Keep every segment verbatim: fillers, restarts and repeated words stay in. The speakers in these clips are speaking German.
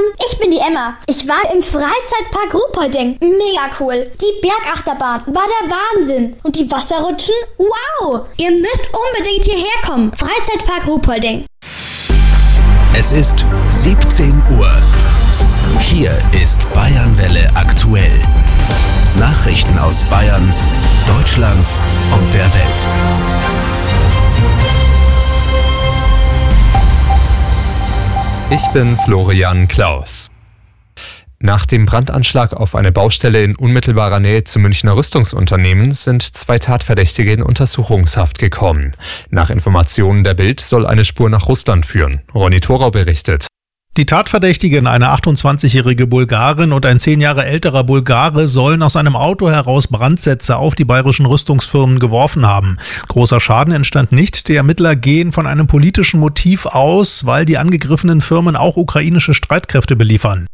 ich bin die Emma. Ich war im Freizeitpark Ruhpolding. Mega cool. Die Bergachterbahn war der Wahnsinn. Und die Wasserrutschen? Wow. Ihr müsst unbedingt hierher kommen. Freizeitpark Ruhpolding. Es ist siebzehn Uhr. Hier ist Bayernwelle aktuell. Nachrichten aus Bayern, Deutschland und der Welt. Ich bin Florian Klaus. Nach dem Brandanschlag auf eine Baustelle in unmittelbarer Nähe zum Münchner Rüstungsunternehmen sind zwei Tatverdächtige in Untersuchungshaft gekommen. Nach Informationen der Bild soll eine Spur nach Russland führen. Ronny Thorau berichtet. Die Tatverdächtigen, eine achtundzwanzigjährige Bulgarin und ein zehn Jahre älterer Bulgare, sollen aus einem Auto heraus Brandsätze auf die bayerischen Rüstungsfirmen geworfen haben. Großer Schaden entstand nicht. Die Ermittler gehen von einem politischen Motiv aus, weil die angegriffenen Firmen auch ukrainische Streitkräfte beliefern.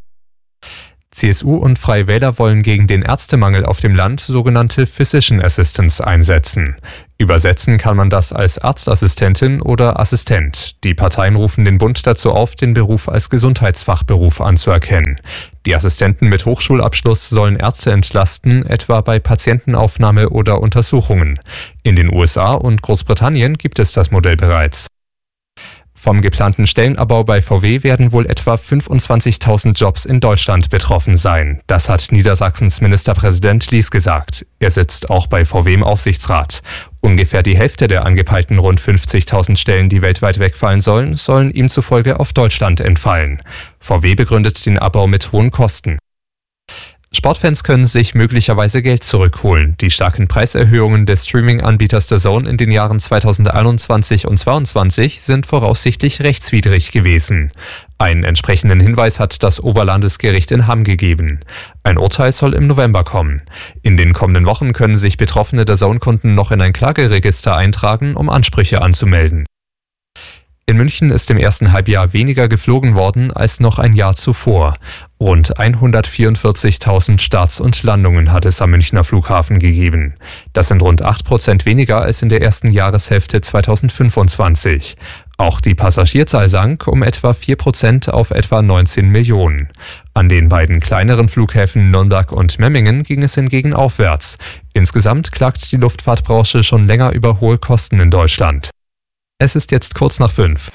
C S U und Freie Wähler wollen gegen den Ärztemangel auf dem Land sogenannte Physician Assistants einsetzen. Übersetzen kann man das als Arztassistentin oder Assistent. Die Parteien rufen den Bund dazu auf, den Beruf als Gesundheitsfachberuf anzuerkennen. Die Assistenten mit Hochschulabschluss sollen Ärzte entlasten, etwa bei Patientenaufnahme oder Untersuchungen. In den U S A und Großbritannien gibt es das Modell bereits. Vom geplanten Stellenabbau bei V W werden wohl etwa fünfundzwanzigtausend Jobs in Deutschland betroffen sein. Das hat Niedersachsens Ministerpräsident Lies gesagt. Er sitzt auch bei V W im Aufsichtsrat. Ungefähr die Hälfte der angepeilten rund fünfzigtausend Stellen, die weltweit wegfallen sollen, sollen ihm zufolge auf Deutschland entfallen. V W begründet den Abbau mit hohen Kosten. Sportfans können sich möglicherweise Geld zurückholen. Die starken Preiserhöhungen des Streaming-Anbieters D A Z N in den Jahren zweitausendeinundzwanzig und zweiundzwanzig sind voraussichtlich rechtswidrig gewesen. Einen entsprechenden Hinweis hat das Oberlandesgericht in Hamm gegeben. Ein Urteil soll im November kommen. In den kommenden Wochen können sich betroffene D A Z N-Kunden noch in ein Klageregister eintragen, um Ansprüche anzumelden. In München ist im ersten Halbjahr weniger geflogen worden als noch ein Jahr zuvor. Rund hundertvierundvierzigtausend Starts und Landungen hat es am Münchner Flughafen gegeben. Das sind rund acht Prozent weniger als in der ersten Jahreshälfte zweitausendfünfundzwanzig. Auch die Passagierzahl sank um etwa vier Prozent auf etwa neunzehn Millionen. An den beiden kleineren Flughäfen Nürnberg und Memmingen ging es hingegen aufwärts. Insgesamt klagt die Luftfahrtbranche schon länger über hohe Kosten in Deutschland. Es ist jetzt kurz nach fünf.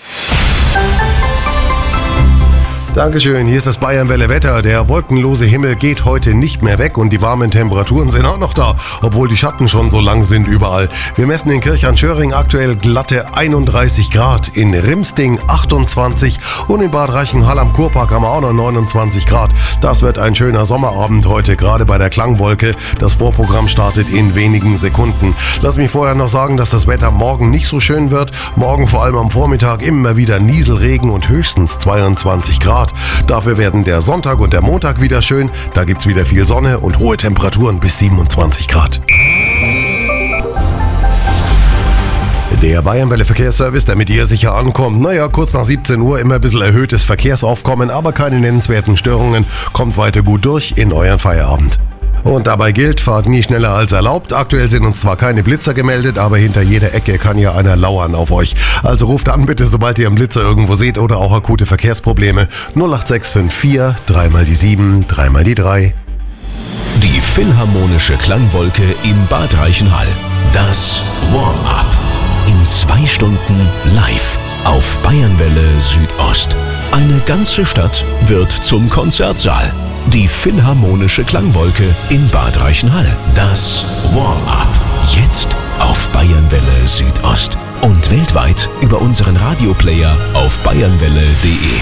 Dankeschön, hier ist das Bayernwelle Wetter. Der wolkenlose Himmel geht heute nicht mehr weg und die warmen Temperaturen sind auch noch da, obwohl die Schatten schon so lang sind überall. Wir messen in Kirchhahn-Schöring aktuell glatte einunddreißig Grad, in Rimsting achtundzwanzig und in Bad Reichenhall am Kurpark haben wir auch noch neunundzwanzig Grad. Das wird ein schöner Sommerabend heute, gerade bei der Klangwolke. Das Vorprogramm startet in wenigen Sekunden. Lass mich vorher noch sagen, dass das Wetter morgen nicht so schön wird. Morgen vor allem am Vormittag immer wieder Nieselregen und höchstens zweiundzwanzig Grad. Dafür werden der Sonntag und der Montag wieder schön. Da gibt's wieder viel Sonne und hohe Temperaturen bis siebenundzwanzig Grad. Der Bayernwelle Verkehrsservice, damit ihr sicher ankommt. Naja, kurz nach siebzehn Uhr immer ein bisschen erhöhtes Verkehrsaufkommen, aber keine nennenswerten Störungen. Kommt weiter gut durch in euren Feierabend. Und dabei gilt, fahrt nie schneller als erlaubt. Aktuell sind uns zwar keine Blitzer gemeldet, aber hinter jeder Ecke kann ja einer lauern auf euch. Also ruft an bitte, sobald ihr einen Blitzer irgendwo seht oder auch akute Verkehrsprobleme. null acht sechs fünf vier, dreimal die sieben, dreimal die drei. Die Philharmonische Klangwolke in Bad Reichenhall. Das Warm-up. In zwei Stunden live auf Bayernwelle Südost. Eine ganze Stadt wird zum Konzertsaal. Die Philharmonische Klangwolke in Bad Reichenhall. Das Warm-up. Jetzt auf Bayernwelle Südost. Und weltweit über unseren Radioplayer auf bayernwelle punkt de.